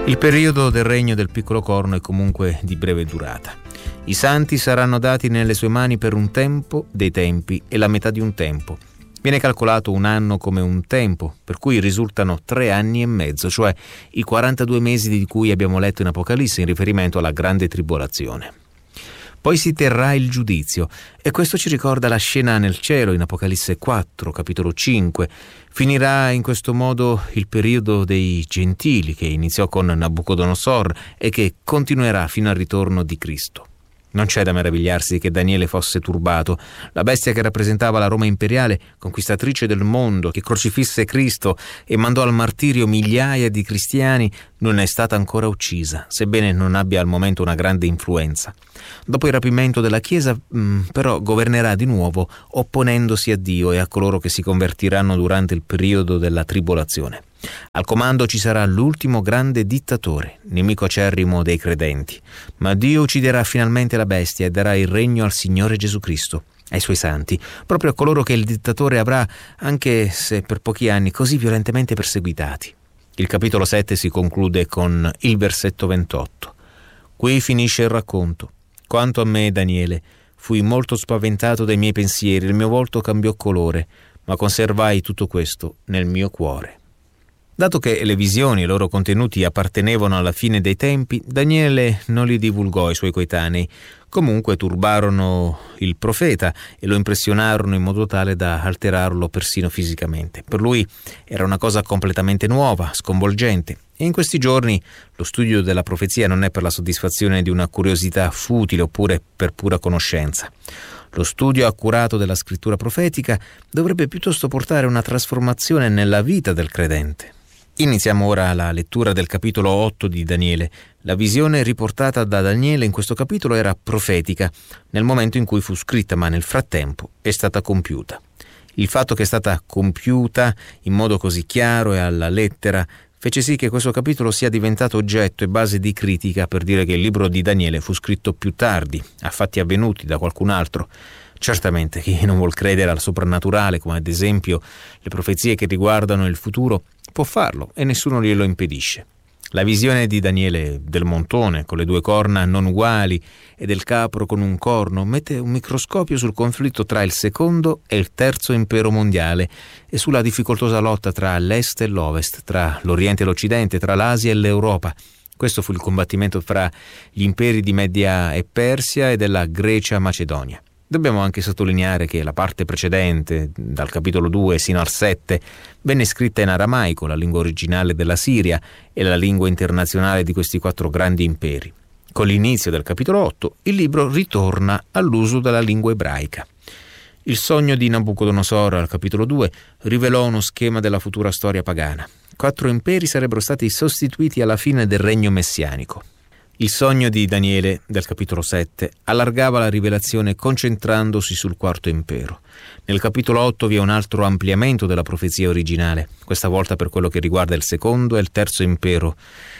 Il periodo del regno del piccolo corno è comunque di breve durata. I santi saranno dati nelle sue mani per un tempo, dei tempi e la metà di un tempo. Viene calcolato un anno come un tempo, per cui risultano 3 anni e mezzo, cioè i 42 mesi di cui abbiamo letto in Apocalisse in riferimento alla grande tribolazione. Poi si terrà il giudizio, e questo ci ricorda la scena nel cielo in Apocalisse 4, capitolo 5. Finirà in questo modo il periodo dei gentili, che iniziò con Nabucodonosor e che continuerà fino al ritorno di Cristo. Non c'è da meravigliarsi che Daniele fosse turbato. La bestia che rappresentava la Roma imperiale, conquistatrice del mondo, che crocifisse Cristo e mandò al martirio migliaia di cristiani, non è stata ancora uccisa, sebbene non abbia al momento una grande influenza. Dopo il rapimento della Chiesa, però, governerà di nuovo, opponendosi a Dio e a coloro che si convertiranno durante il periodo della tribolazione. Al comando ci sarà l'ultimo grande dittatore, nemico acerrimo dei credenti. Ma Dio ucciderà finalmente la bestia e darà il regno al Signore Gesù Cristo, ai suoi santi, proprio a coloro che il dittatore avrà, anche se per pochi anni, così violentemente perseguitati. Il capitolo 7 si conclude con il versetto 28. Qui finisce il racconto. Quanto a me, Daniele, fui molto spaventato dai miei pensieri, il mio volto cambiò colore, ma conservai tutto questo nel mio cuore. Dato che le visioni e i loro contenuti appartenevano alla fine dei tempi, Daniele non li divulgò ai suoi coetanei. Comunque turbarono il profeta e lo impressionarono in modo tale da alterarlo persino fisicamente. Per lui era una cosa completamente nuova, sconvolgente. E in questi giorni lo studio della profezia non è per la soddisfazione di una curiosità futile oppure per pura conoscenza. Lo studio accurato della scrittura profetica dovrebbe piuttosto portare una trasformazione nella vita del credente. Iniziamo ora la lettura del capitolo 8 di Daniele. La visione riportata da Daniele in questo capitolo era profetica nel momento in cui fu scritta, ma nel frattempo è stata compiuta. Il fatto che è stata compiuta in modo così chiaro e alla lettera fece sì che questo capitolo sia diventato oggetto e base di critica per dire che il libro di Daniele fu scritto più tardi, a fatti avvenuti da qualcun altro. Certamente chi non vuol credere al soprannaturale, come ad esempio le profezie che riguardano il futuro, può farlo e nessuno glielo impedisce. La visione di Daniele del montone con le 2 corna non uguali e del capro con un corno mette un microscopio sul conflitto tra il secondo e il terzo impero mondiale e sulla difficoltosa lotta tra l'est e l'ovest, tra l'Oriente e l'Occidente, tra l'Asia e l'Europa. Questo fu il combattimento fra gli imperi di Media e Persia e della Grecia-Macedonia. Dobbiamo anche sottolineare che la parte precedente, dal capitolo 2 sino al 7, venne scritta in aramaico, la lingua originale della Siria e la lingua internazionale di questi 4 grandi imperi. Con l'inizio del capitolo 8, il libro ritorna all'uso della lingua ebraica. Il sogno di Nabucodonosor, al capitolo 2, rivelò uno schema della futura storia pagana. 4 imperi sarebbero stati sostituiti alla fine del regno messianico. Il sogno di Daniele, del capitolo 7, allargava la rivelazione concentrandosi sul 4° impero. Nel capitolo 8 vi è un altro ampliamento della profezia originale, questa volta per quello che riguarda il 2° e il 3° impero.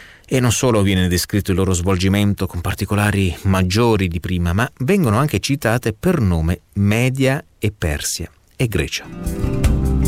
E non solo viene descritto il loro svolgimento con particolari maggiori di prima, ma vengono anche citate per nome Media e Persia e Grecia.